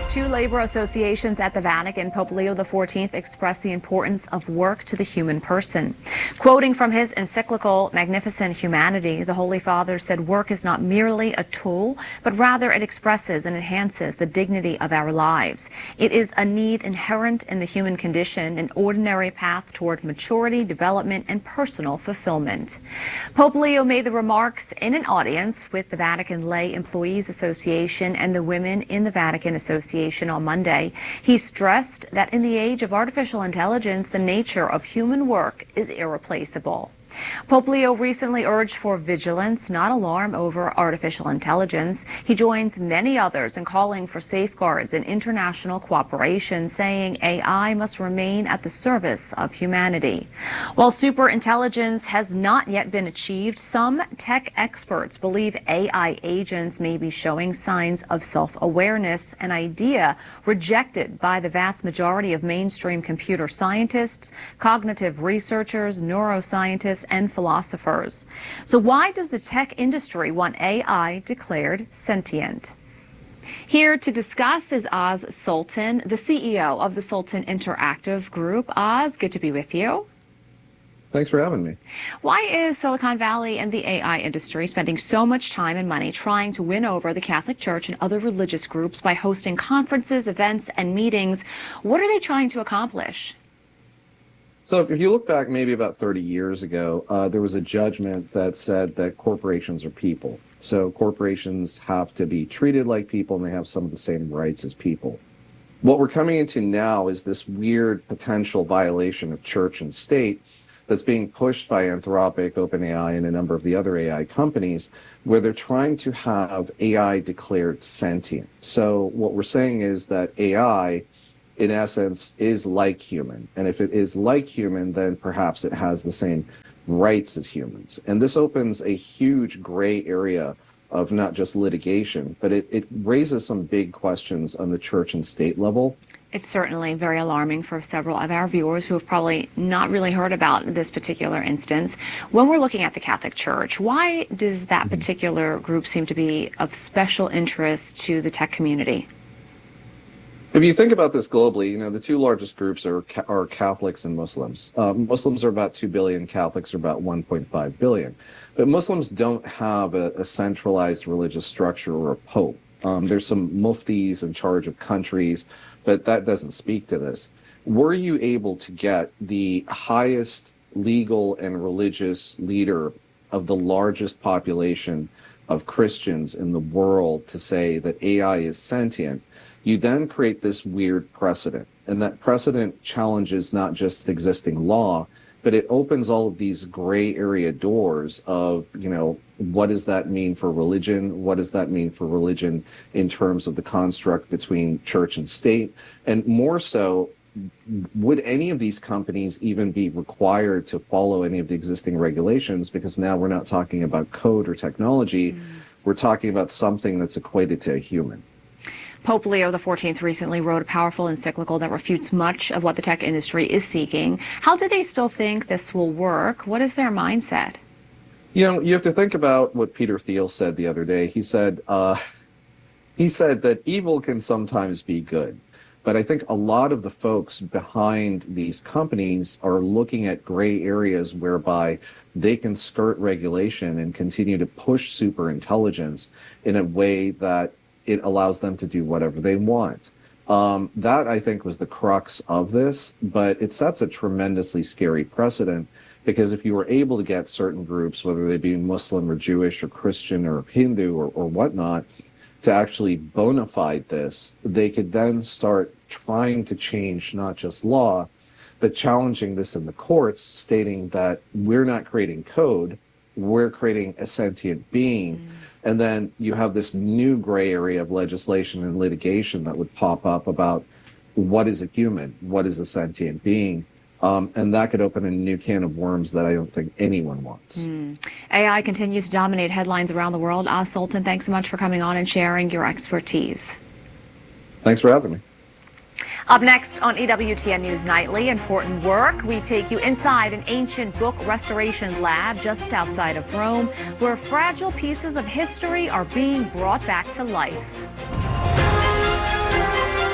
two labor associations at the Vatican, Pope Leo XIV expressed the importance of work to the human person. Quoting from his encyclical Magnificent Humanity, the Holy Father said work is not merely a tool, but rather it expresses and enhances the dignity of our lives. It is a need inherent in the human condition, an ordinary path toward maturity, development, and personal fulfillment. Pope Leo made the remarks in an audience with the Vatican Lay Employees Association and the Women in the Vatican Association on Monday. He stressed that in the age of artificial intelligence, the nature of human work is irreplaceable. Pope Leo recently urged for vigilance, not alarm, over artificial intelligence. He joins many others in calling for safeguards and international cooperation, saying AI must remain at the service of humanity. While superintelligence has not yet been achieved, some tech experts believe AI agents may be showing signs of self-awareness, an idea rejected by the vast majority of mainstream computer scientists, cognitive researchers, neuroscientists, and philosophers. So why does the tech industry want AI declared sentient? Here to discuss is Oz Sultan, the CEO of the Sultan Interactive Group. Oz, good to be with you. Thanks for having me. Why is Silicon Valley and the AI industry spending so much time and money trying to win over the Catholic Church and other religious groups by hosting conferences, events, and meetings? What are they trying to accomplish? So if you look back maybe about 30 years ago, there was a judgment that said that corporations are people. So corporations have to be treated like people and they have some of the same rights as people. What we're coming into now is this weird potential violation of church and state that's being pushed by Anthropic, OpenAI, and a number of the other AI companies, where they're trying to have AI declared sentient. So what we're saying is that AI, in essence, is like human. And if it is like human, then perhaps it has the same rights as humans. And this opens a huge gray area of not just litigation, but it raises some big questions on the church and state level. It's certainly very alarming for several of our viewers who have probably not really heard about this particular instance. When we're looking at the Catholic Church, why does that particular group seem to be of special interest to the tech community? If you think about this globally, the two largest groups are Catholics and Muslims. Muslims are about 2 billion, Catholics are about 1.5 billion. But Muslims don't have a centralized religious structure or a pope. There's some muftis in charge of countries, but that doesn't speak to this. Were you able to get the highest legal and religious leader of the largest population of Christians in the world to say that AI is sentient, you then create this weird precedent. And that precedent challenges not just existing law, but it opens all of these gray area doors of, what does that mean for religion? What does that mean for religion in terms of the construct between church and state? And more so, would any of these companies even be required to follow any of the existing regulations? Because now we're not talking about code or technology. We're talking about something that's equated to a human. Pope Leo XIV recently wrote a powerful encyclical that refutes much of what the tech industry is seeking. How do they still think this will work? What is their mindset? You have to think about what Peter Thiel said the other day. He said that evil can sometimes be good. But I think a lot of the folks behind these companies are looking at gray areas whereby they can skirt regulation and continue to push superintelligence in a way that it allows them to do whatever they want. That, I think, was the crux of this, but it sets a tremendously scary precedent, because if you were able to get certain groups, whether they be Muslim or Jewish or Christian or Hindu or whatnot, to actually bona fide this, they could then start trying to change not just law, but challenging this in the courts, stating that we're not creating code, we're creating a sentient being. And then you have this new gray area of legislation and litigation that would pop up about what is a human, what is a sentient being. And that could open a new can of worms that I don't think anyone wants. AI continues to dominate headlines around the world. Oz Sultan, thanks so much for coming on and sharing your expertise. Thanks for having me. Up next on EWTN News Nightly, important work. We take you inside an ancient book restoration lab just outside of Rome, where fragile pieces of history are being brought back to life.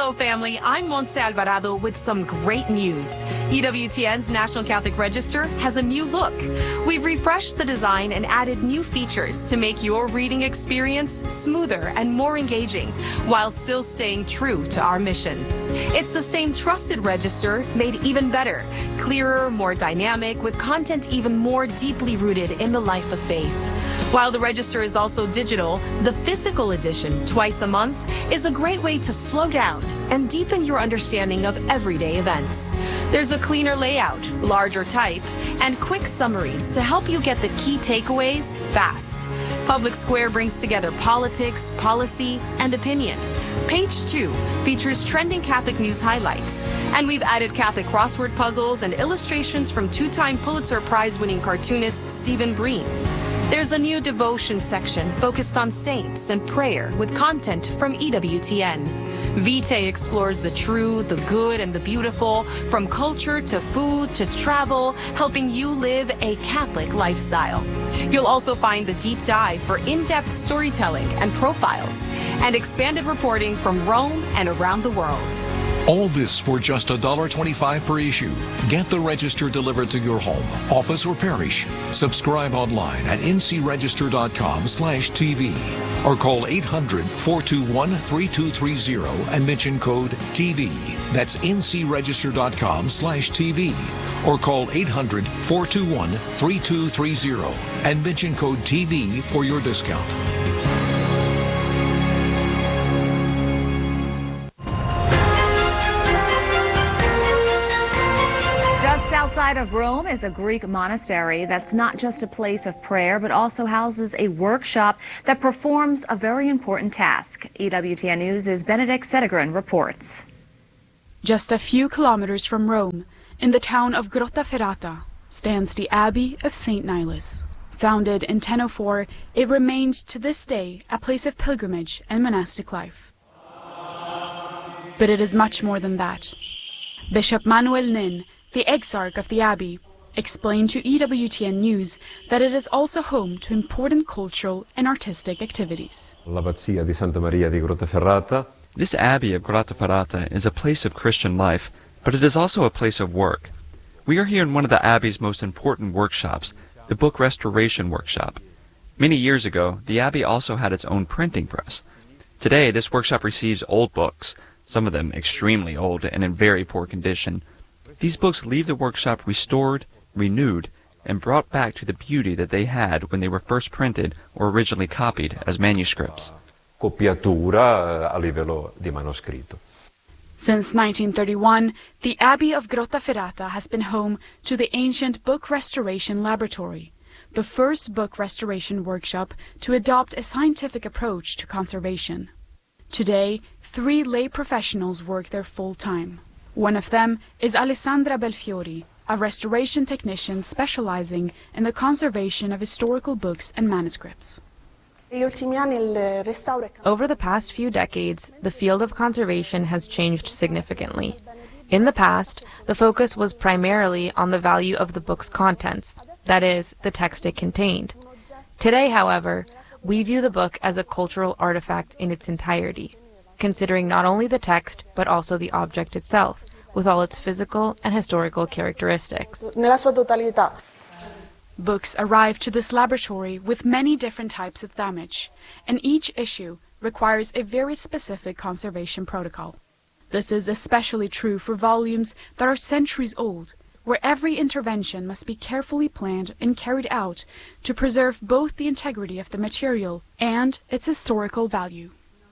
Hello, family. I'm Montse Alvarado with some great news. EWTN's National Catholic Register has a new look. We've refreshed the design and added new features to make your reading experience smoother and more engaging, while still staying true to our mission. It's the same trusted register, made even better, clearer, more dynamic, with content even more deeply rooted in the life of faith. While the register is also digital, the physical edition, twice a month, is a great way to slow down and deepen your understanding of everyday events. There's a cleaner layout, larger type, and quick summaries to help you get the key takeaways fast. Public Square brings together politics, policy, and opinion. Page 2 features trending Catholic news highlights, and we've added Catholic crossword puzzles and illustrations from two-time Pulitzer Prize-winning cartoonist Stephen Breen. There's a new devotion section focused on saints and prayer with content from EWTN. Vitae explores the true, the good, and the beautiful, from culture to food to travel, helping you live a Catholic lifestyle. You'll also find the deep dive for in-depth storytelling and profiles, and expanded reporting from Rome and around the world. All this for just $1.25 per issue. Get the register delivered to your home, office, or parish. Subscribe online at ncregister.com/TV or call 800-421-3230 and mention code TV. That's ncregister.com/TV or call 800-421-3230 and mention code TV for your discount. Just outside of Rome is a Greek monastery that's not just a place of prayer, but also houses a workshop that performs a very important task. EWTN News' Benedict Sedegren reports. Just a few kilometers from Rome, in the town of Grottaferrata, stands the Abbey of St. Nilus. Founded in 1004, it remains to this day a place of pilgrimage and monastic life. But it is much more than that. Bishop Manuel Nin, the exarch of the abbey, explained to EWTN News that it is also home to important cultural and artistic activities. L'Abbazia di Santa Maria di Grottaferrata. This abbey of Grottaferrata is a place of Christian life, but it is also a place of work. We are here in one of the abbey's most important workshops, the Book Restoration Workshop. Many years ago, the abbey also had its own printing press. Today, this workshop receives old books, some of them extremely old and in very poor condition. These books leave the workshop restored, renewed, and brought back to the beauty that they had when they were first printed or originally copied as manuscripts. Copiatura a livello di manoscritto. Since 1931, the Abbey of Grottaferrata has been home to the ancient Book Restoration Laboratory, the first book restoration workshop to adopt a scientific approach to conservation. Today, 3 lay professionals work there full-time. One of them is Alessandra Belfiori, a restoration technician specializing in the conservation of historical books and manuscripts. Over the past few decades, the field of conservation has changed significantly. In the past, the focus was primarily on the value of the book's contents, that is, the text it contained. Today, however, we view the book as a cultural artifact in its entirety, considering not only the text, but also the object itself, with all its physical and historical characteristics. Books arrive to this laboratory with many different types of damage, and each issue requires a very specific conservation protocol. This is especially true for volumes that are centuries old, where every intervention must be carefully planned and carried out to preserve both the integrity of the material and its historical value.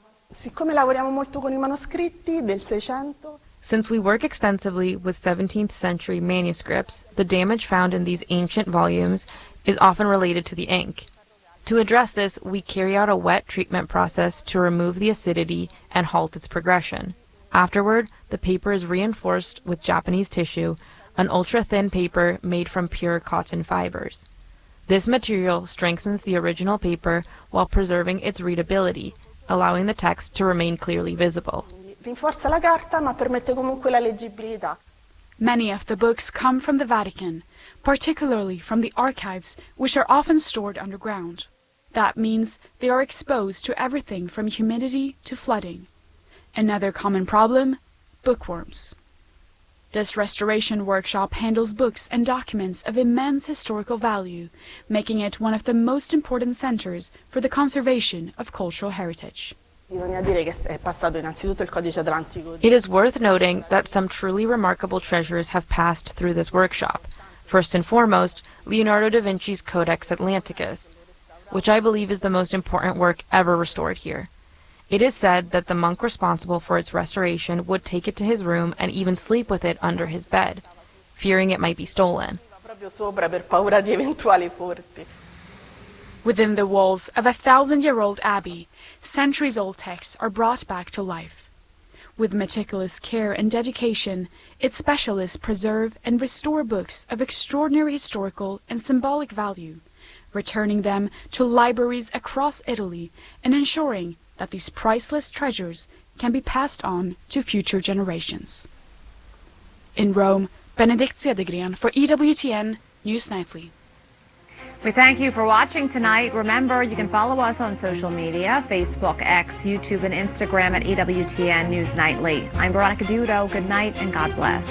Since we work extensively with 17th century manuscripts, the damage found in these ancient volumes is often related to the ink. To address this, we carry out a wet treatment process to remove the acidity and halt its progression. Afterward, the paper is reinforced with Japanese tissue, an ultra-thin paper made from pure cotton fibers. This material strengthens the original paper while preserving its readability, allowing the text to remain clearly visible. Many of the books come from the Vatican, particularly from the archives, which are often stored underground. That means they are exposed to everything from humidity to flooding. Another common problem, bookworms. This restoration workshop handles books and documents of immense historical value, making it one of the most important centers for the conservation of cultural heritage. It is worth noting that some truly remarkable treasures have passed through this workshop. First and foremost, Leonardo da Vinci's Codex Atlanticus, which I believe is the most important work ever restored here. It is said that the monk responsible for its restoration would take it to his room and even sleep with it under his bed, fearing it might be stolen. Within the walls of a 1,000-year-old abbey, centuries-old texts are brought back to life. With meticulous care and dedication, its specialists preserve and restore books of extraordinary historical and symbolic value, returning them to libraries across Italy and ensuring that these priceless treasures can be passed on to future generations. In Rome, Benedikt Cedergren for EWTN News Nightly. We thank you for watching tonight. Remember, you can follow us on social media, Facebook, X, YouTube, and Instagram at EWTN News Nightly. I'm Veronica Dudo. Good night and God bless.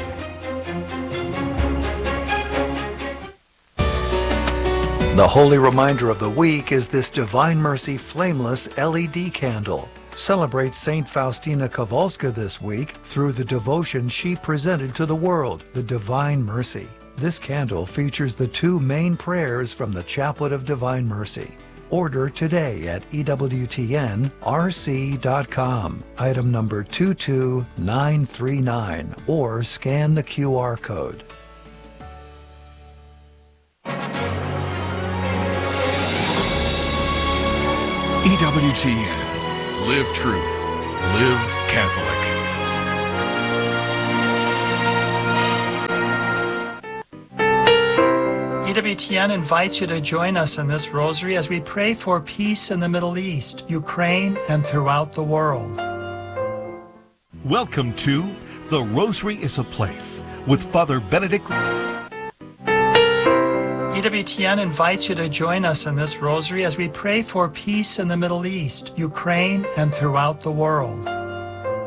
The holy reminder of the week is this Divine Mercy Flameless LED candle. Celebrate St. Faustina Kowalska this week through the devotion she presented to the world, the Divine Mercy. This candle features the two main prayers from the Chaplet of Divine Mercy. Order today at EWTNRC.com, item number 22939, or scan the QR code. EWTN. Live truth. Live Catholic. EWTN invites you to join us in this rosary as we pray for peace in the Middle East, Ukraine, and throughout the world. Welcome to The Rosary is a Place with Father Benedict. EWTN invites you to join us in this rosary as we pray for peace in the Middle East, Ukraine, and throughout the world.